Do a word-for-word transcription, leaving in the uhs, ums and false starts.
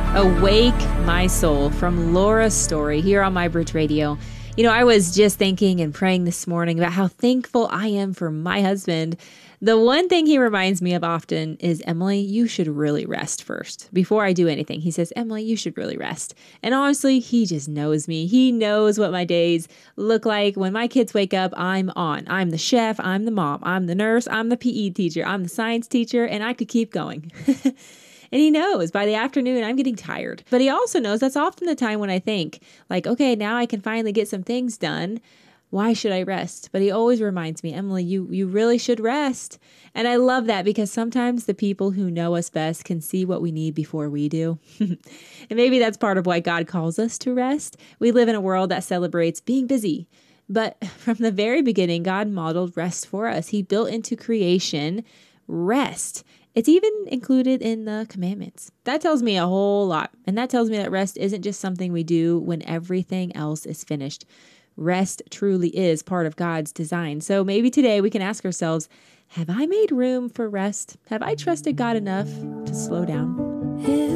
Awake My Soul from Laura Story here on My Bridge Radio. You know, I was just thinking and praying this morning about how thankful I am for my husband. The one thing he reminds me of often is, Emily, you should really rest first. Before I do anything, he says, Emily, you should really rest. And honestly, he just knows me. He knows what my days look like. When my kids wake up, I'm on. I'm the chef, I'm the mom, I'm the nurse, I'm the P E teacher, I'm the science teacher, and I could keep going. And he knows by the afternoon I'm getting tired. But he also knows that's often the time when I think, like, okay, now I can finally get some things done. Why should I rest? But he always reminds me, Emily, you you really should rest. And I love that because sometimes the people who know us best can see what we need before we do. And maybe that's part of why God calls us to rest. We live in a world that celebrates being busy. But from the very beginning, God modeled rest for us. He built into creation rest. It's even included in the commandments. That tells me a whole lot. And that tells me that rest isn't just something we do when everything else is finished. Rest truly is part of God's design. So maybe today we can ask ourselves, have I made room for rest? Have I trusted God enough to slow down?